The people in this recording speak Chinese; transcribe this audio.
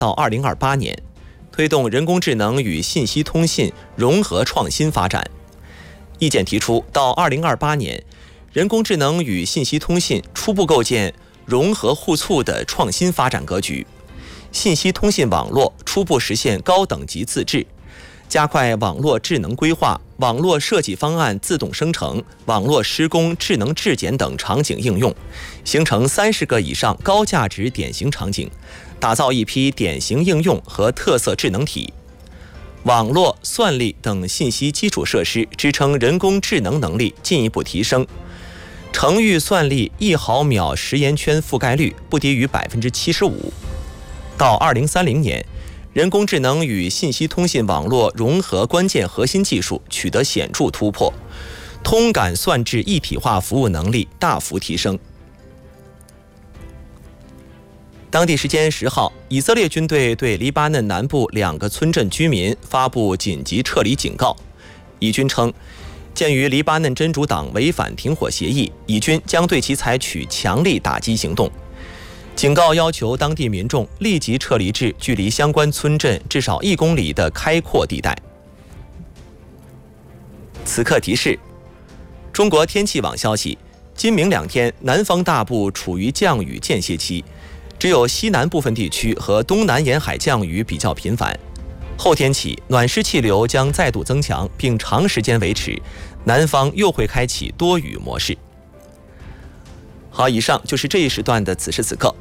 到2028年，推动人工智能与信息通信融合创新发展。意见提出，到2028年，人工智能与信息通信初步构建融合互促的创新发展格局，信息通信网络初步实现高等级自治，加快网络智能规划、网络设计方案自动生成、网络施工智能质检等场景应用，形成30个以上高价值典型场景，打造一批典型应用和特色智能体。网络、算力等信息基础设施支撑人工智能能力进一步提升，程域算力1毫秒时延圈覆盖率不低于75%。到2030年，人工智能与信息通信网络融合关键核心技术取得显著突破，通感算质一体化服务能力大幅提升。当地时间10号，以色列军队对黎巴嫩南部2个村镇居民发布紧急撤离警告。以军称，鉴于黎巴嫩真主党违反停火协议，以军将对其采取强力打击行动。警告要求当地民众立即撤离至距离相关村镇至少1公里的开阔地带。此刻提示：中国天气网消息，今明2天南方大部处于降雨间歇期，只有西南部分地区和东南沿海降雨比较频繁。后天起，暖湿气流将再度增强，并长时间维持，南方又会开启多雨模式。好，以上就是这一时段的此时此刻。